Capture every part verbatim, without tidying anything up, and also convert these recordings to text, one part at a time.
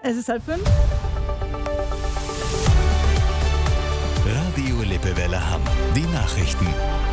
Es ist halb fünf. Radio Lippewelle Hamm. Die Nachrichten.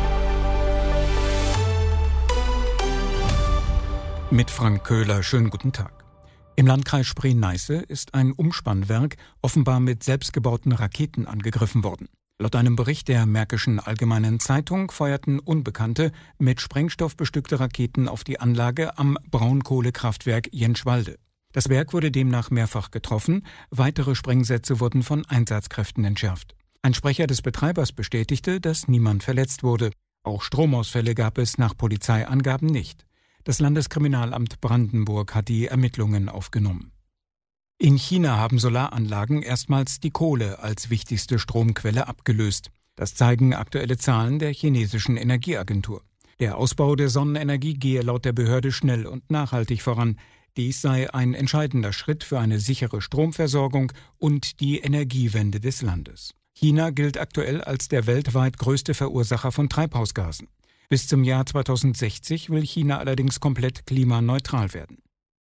Mit Frank Köhler, schönen guten Tag. Im Landkreis Spree-Neiße ist ein Umspannwerk offenbar mit selbstgebauten Raketen angegriffen worden. Laut einem Bericht der Märkischen Allgemeinen Zeitung feuerten Unbekannte mit Sprengstoff bestückte Raketen auf die Anlage am Braunkohlekraftwerk Jenschwalde. Das Werk wurde demnach mehrfach getroffen, weitere Sprengsätze wurden von Einsatzkräften entschärft. Ein Sprecher des Betreibers bestätigte, dass niemand verletzt wurde. Auch Stromausfälle gab es nach Polizeiangaben nicht. Das Landeskriminalamt Brandenburg hat die Ermittlungen aufgenommen. In China haben Solaranlagen erstmals die Kohle als wichtigste Stromquelle abgelöst. Das zeigen aktuelle Zahlen der chinesischen Energieagentur. Der Ausbau der Sonnenenergie gehe laut der Behörde schnell und nachhaltig voran. Dies sei ein entscheidender Schritt für eine sichere Stromversorgung und die Energiewende des Landes. China gilt aktuell als der weltweit größte Verursacher von Treibhausgasen. Bis zum Jahr zweitausendsechzig will China allerdings komplett klimaneutral werden.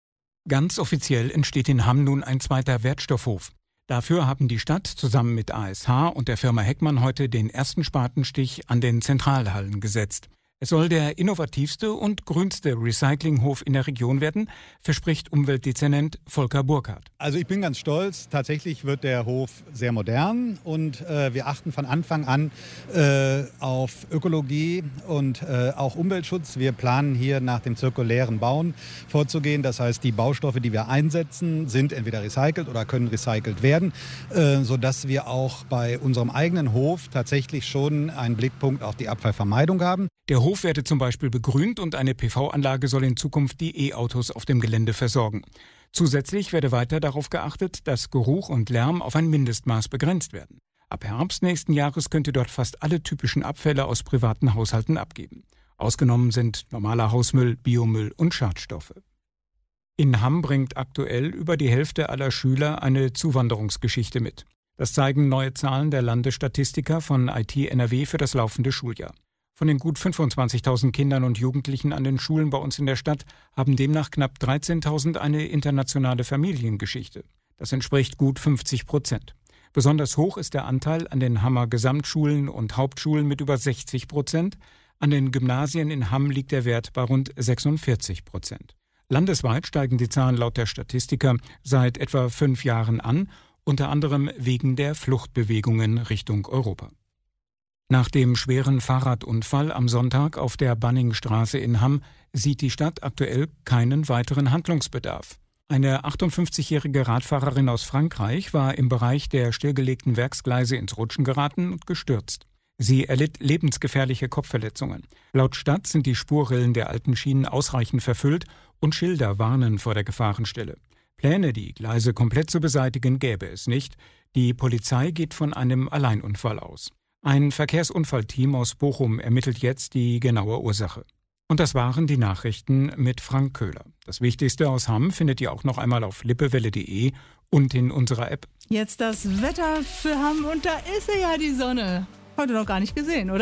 Ganz offiziell entsteht in Hamm nun ein zweiter Wertstoffhof. Dafür haben die Stadt zusammen mit A S H und der Firma Heckmann heute den ersten Spatenstich an den Zentralhallen gesetzt. Es soll der innovativste und grünste Recyclinghof in der Region werden, verspricht Umweltdezernent Volker Burkhardt. Also ich bin ganz stolz. Tatsächlich wird der Hof sehr modern und äh, wir achten von Anfang an äh, auf Ökologie und äh, auch Umweltschutz. Wir planen hier nach dem zirkulären Bauen vorzugehen. Das heißt, die Baustoffe, die wir einsetzen, sind entweder recycelt oder können recycelt werden, äh, sodass wir auch bei unserem eigenen Hof tatsächlich schon einen Blickpunkt auf die Abfallvermeidung haben. Der Hof werde zum Beispiel begrünt und eine P V-Anlage soll in Zukunft die E-Autos auf dem Gelände versorgen. Zusätzlich werde weiter darauf geachtet, dass Geruch und Lärm auf ein Mindestmaß begrenzt werden. Ab Herbst nächsten Jahres könnt ihr dort fast alle typischen Abfälle aus privaten Haushalten abgeben. Ausgenommen sind normaler Hausmüll, Biomüll und Schadstoffe. In Hamm bringt aktuell über die Hälfte aller Schüler eine Zuwanderungsgeschichte mit. Das zeigen neue Zahlen der Landesstatistiker von I T N R W für das laufende Schuljahr. Von den gut fünfundzwanzigtausend Kindern und Jugendlichen an den Schulen bei uns in der Stadt haben demnach knapp dreizehntausend eine internationale Familiengeschichte. Das entspricht gut fünfzig Prozent. Besonders hoch ist der Anteil an den Hammer Gesamtschulen und Hauptschulen mit über sechzig Prozent. An den Gymnasien in Hamm liegt der Wert bei rund sechsundvierzig Prozent. Landesweit steigen die Zahlen laut der Statistiker seit etwa fünf Jahren an, unter anderem wegen der Fluchtbewegungen Richtung Europa. Nach dem schweren Fahrradunfall am Sonntag auf der Banningstraße in Hamm sieht die Stadt aktuell keinen weiteren Handlungsbedarf. Eine achtundfünfzigjährige Radfahrerin aus Frankreich war im Bereich der stillgelegten Werksgleise ins Rutschen geraten und gestürzt. Sie erlitt lebensgefährliche Kopfverletzungen. Laut Stadt sind die Spurrillen der alten Schienen ausreichend verfüllt und Schilder warnen vor der Gefahrenstelle. Pläne, die Gleise komplett zu beseitigen, gäbe es nicht. Die Polizei geht von einem Alleinunfall aus. Ein Verkehrsunfallteam aus Bochum ermittelt jetzt die genaue Ursache. Und das waren die Nachrichten mit Frank Köhler. Das Wichtigste aus Hamm findet ihr auch noch einmal auf lippewelle punkt de und in unserer App. Jetzt das Wetter für Hamm und da ist sie ja, die Sonne. Heute noch gar nicht gesehen, oder?